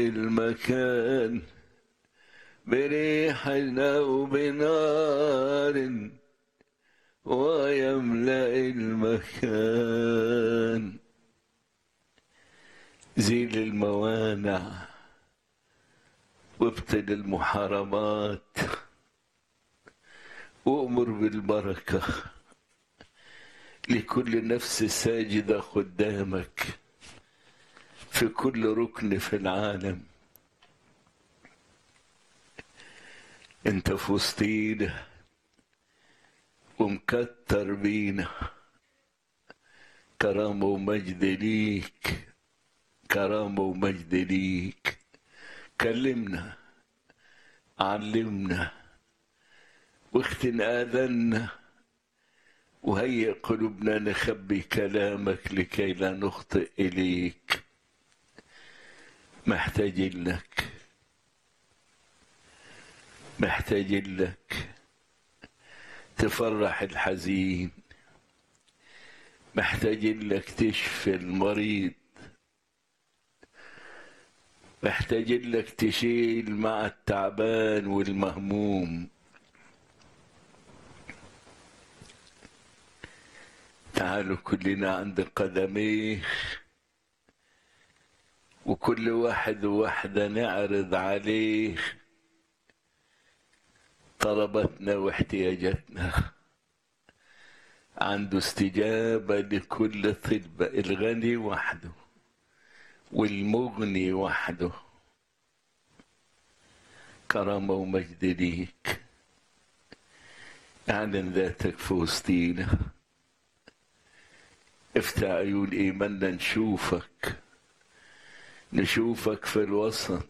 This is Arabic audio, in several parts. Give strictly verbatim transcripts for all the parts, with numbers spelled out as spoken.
المكان بريح أو بنار ويملأ المكان. زيل الموانع وابطل المحاربات وأمر بالبركة لكل نفس ساجدة قدامك في كل ركن في العالم. انت في وسطينا ومكتر بينا، كرامة ومجد ليك، كرامة ومجد ليك. كلمنا، علمنا، واختن آذنا، وهيئ قلوبنا نخبي كلامك لكي لا نخطئ إليك. محتاجين لك، محتاجين لك تفرح الحزين، محتاجين لك تشفي المريض، محتاجين لك تشيل مع التعبان والمهموم. تعالوا كلنا عند قدميه، وكل واحد وواحدة نعرض عليه طلباتنا واحتياجاتنا. عنده استجابة لكل طلب، الغني وحده والمغني وحده. كرامة ومجد ليك. اعلن ذاتك في وسطينا، افتح عيون ايماننا نشوفك، نشوفك في الوسط.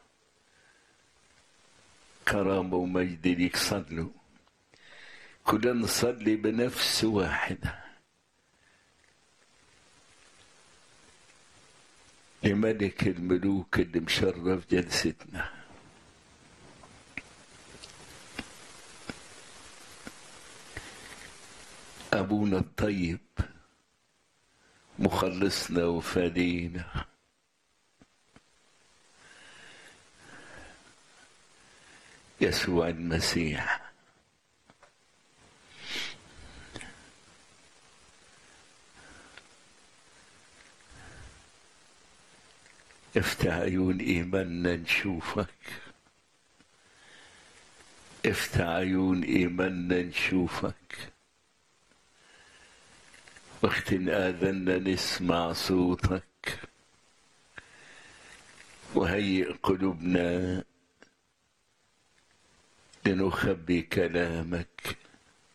كرامة ومجد ليك. صلوا كلنا، نصلي بنفس واحدة لملك الملوك اللي مشرف جلستنا. أبونا الطيب مخلصنا وفادينا، يسوع المسيح. افتح عيون إيماننا نشوفك، افتح عيون إيماننا نشوفك، واختن آذنا نسمع صوتك، وهيئ قلوبنا لنخبي كلامك